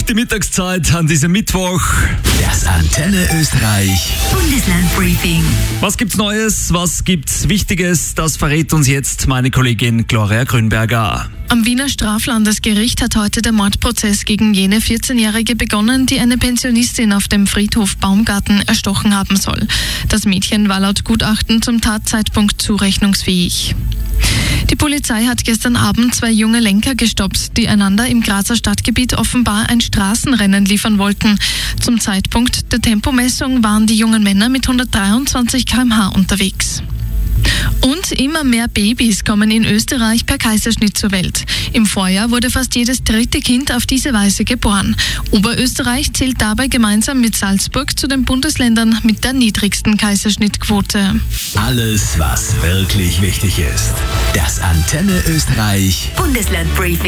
Gute Mittagszeit an diesem Mittwoch. Das Antenne Österreich Bundeslandbriefing. Was gibt's Neues? Was gibt's Wichtiges? Das verrät uns jetzt meine Kollegin Gloria Grünberger. Am Wiener Straflandesgericht hat heute der Mordprozess gegen jene 14-Jährige begonnen, die eine Pensionistin auf dem Friedhof Baumgarten erstochen haben soll. Das Mädchen war laut Gutachten zum Tatzeitpunkt zurechnungsfähig. Die Polizei hat gestern Abend 2 junge Lenker gestoppt, die einander im Grazer Stadtgebiet offenbar ein Straßenrennen liefern wollten. Zum Zeitpunkt der Tempomessung waren die jungen Männer mit 123 km/h unterwegs. Und immer mehr Babys kommen in Österreich per Kaiserschnitt zur Welt. Im Vorjahr wurde fast jedes 3. Kind auf diese Weise geboren. Oberösterreich zählt dabei gemeinsam mit Salzburg zu den Bundesländern mit der niedrigsten Kaiserschnittquote. Alles, was wirklich wichtig ist. Das Antenne Österreich Bundeslandbriefing.